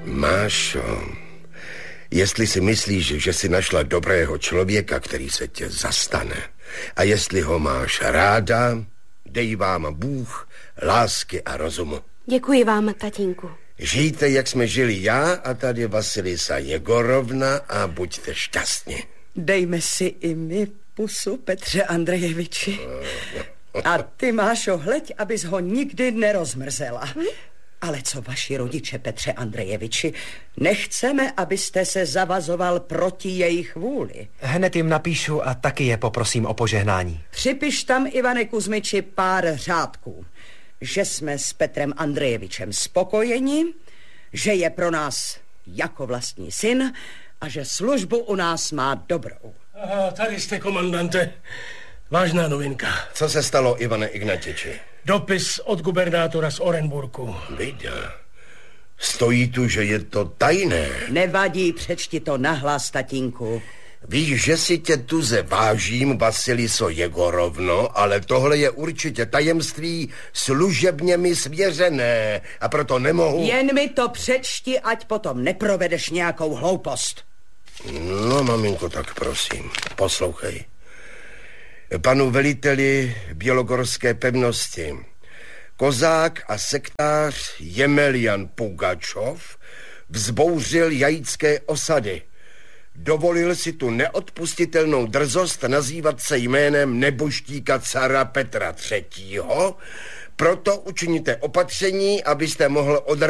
Mášo, jestli si myslíš, že jsi našla dobrého člověka, který se tě zastane, a jestli ho máš ráda, dej vám Bůh lásky a rozumu. Děkuji vám, tatínku. Žijte, jak jsme žili já a tady Vasilisa Jegorovna a buďte šťastní. Dejme si i my pusu, Petře Andrejeviči. A ty, Mášo, hleď, abys ho nikdy nerozmrzela. Ale co vaši rodiče, Petře Andrejeviči, nechceme, abyste se zavazoval proti jejich vůli. Hned jim napíšu a taky je poprosím o požehnání. Připiš tam, Ivane Kuzmiči, pár řádků. Že jsme s Petrem Andrejevičem spokojeni, že je pro nás jako vlastní syn a že službu u nás má dobrou. Aha, tady jste, komandante. Vážná novinka. Co se stalo, Ivane Ignatiči? Dopis od gubernátora z Orenburgu. Viděl. Stojí tu, že je to tajné. Nevadí, přečti to nahlas, tatínku. Víš, že si tě tuze vážím, Vasiliso Jegorovno, ale tohle je určitě tajemství služebně mi svěřené a proto nemohu... Jen mi to přečti, ať potom neprovedeš nějakou hloupost. No, maminko, tak prosím, poslouchej. Panu veliteli Bělogorské pevnosti kozák a sektář Jemelian Pugačov vzbouřil jajícké osady. Dovolil si tu neodpustitelnou drzost nazývat se jménem nebožtíka cara Petra III. Proto učiníte opatření, abyste mohl